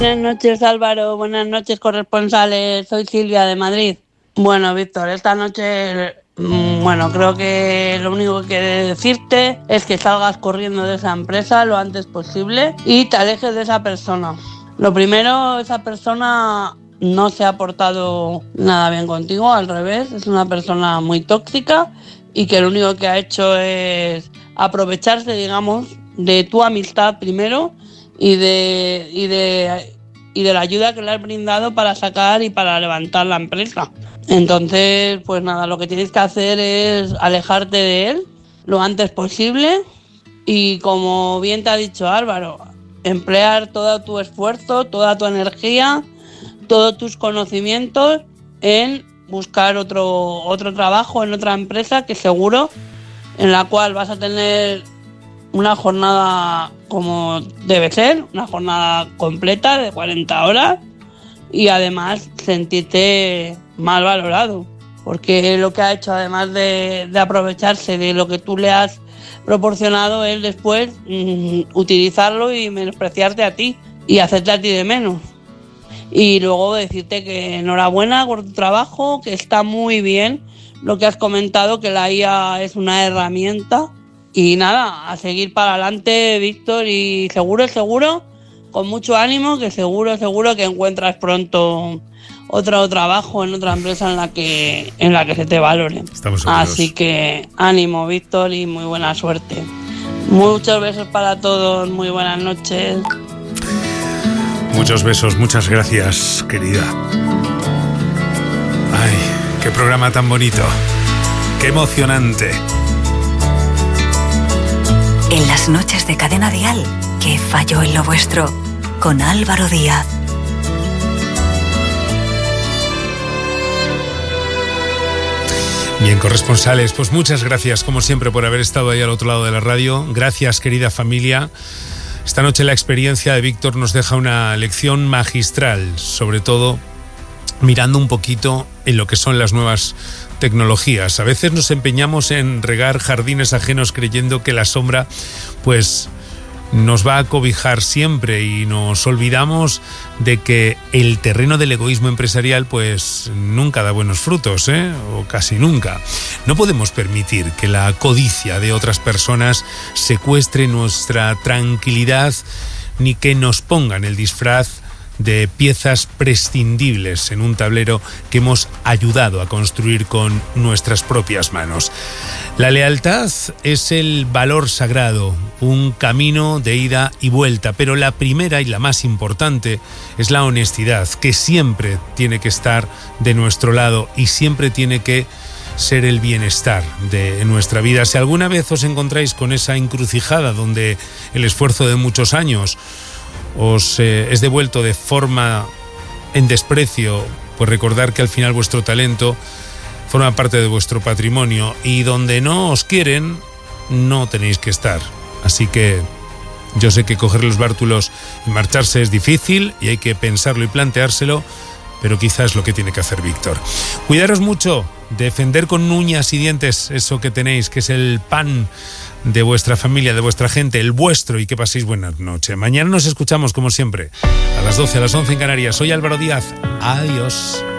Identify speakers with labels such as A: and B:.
A: Buenas noches, Álvaro. Buenas noches, corresponsales. Soy Silvia de Madrid. Bueno, Víctor, esta noche, creo que lo único que he de decirte es que salgas corriendo de esa empresa lo antes posible y te alejes de esa persona. Lo primero, esa persona no se ha portado nada bien contigo, al revés, es una persona muy tóxica y que lo único que ha hecho es aprovecharse, digamos, de tu amistad primero y de la ayuda que le has brindado para sacar y para levantar la empresa. Entonces, pues nada, lo que tienes que hacer es alejarte de él lo antes posible y, como bien te ha dicho Álvaro, emplear todo tu esfuerzo, toda tu energía, todos tus conocimientos en buscar otro trabajo en otra empresa que seguro en la cual vas a tener una jornada como debe ser, una jornada completa de 40 horas y además sentirte mal valorado, porque lo que ha hecho, además de aprovecharse de lo que tú le has proporcionado, es después utilizarlo y menospreciarte a ti y hacerte a ti de menos. Y luego decirte que enhorabuena por tu trabajo, que está muy bien lo que has comentado, que la IA es una herramienta. Y nada, a seguir para adelante, Víctor, y seguro, con mucho ánimo, que seguro que encuentras pronto otro trabajo en otra empresa en la que se te valore. Así que ánimo, Víctor, y muy buena suerte. Muchos besos para todos, muy buenas noches.
B: Muchos besos, muchas gracias, querida. Ay, qué programa tan bonito, qué emocionante.
C: En las noches de Cadena Dial, ¿qué falló en lo vuestro? Con Álvaro Díaz.
B: Bien, corresponsales, pues muchas gracias, como siempre, por haber estado ahí al otro lado de la radio. Gracias, querida familia. Esta noche la experiencia de Víctor nos deja una lección magistral, sobre todo mirando un poquito en lo que son las nuevas tecnologías. A veces nos empeñamos en regar jardines ajenos creyendo que la sombra pues nos va a cobijar siempre y nos olvidamos de que el terreno del egoísmo empresarial pues nunca da buenos frutos, o casi nunca. No podemos permitir que la codicia de otras personas secuestre nuestra tranquilidad ni que nos pongan el disfraz de piezas prescindibles en un tablero que hemos ayudado a construir con nuestras propias manos. La lealtad es el valor sagrado, un camino de ida y vuelta, pero la primera y la más importante es la honestidad, que siempre tiene que estar de nuestro lado y siempre tiene que ser el bienestar de nuestra vida. Si alguna vez os encontráis con esa encrucijada donde el esfuerzo de muchos años os es devuelto de forma en desprecio, pues recordar que al final vuestro talento forma parte de vuestro patrimonio y donde no os quieren no tenéis que estar. Así que yo sé que coger los bártulos y marcharse es difícil y hay que pensarlo y planteárselo, pero quizás es lo que tiene que hacer Víctor. Cuidaros mucho, defender con uñas y dientes eso que tenéis, que es el pan de vuestra familia, de vuestra gente, el vuestro, y que paséis buena noche. Mañana nos escuchamos, como siempre, a las 12, a las 11 en Canarias. Soy Álvaro Díaz. Adiós.